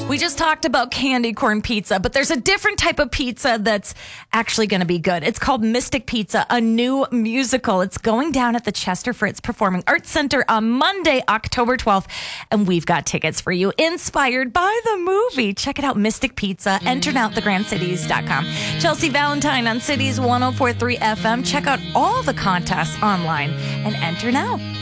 We just talked about candy corn pizza, but there's a different type of pizza that's actually going to be good. It's called Mystic Pizza, a new musical. It's going down at the Chester Fritz Performing Arts Center on Monday, October 12th, and we've got tickets for you inspired by the movie. Check it out, Mystic Pizza. Enter now at thegrandcities.com. Chelsea Valentine on Cities 104.3 FM. Check out all the contests online and enter now.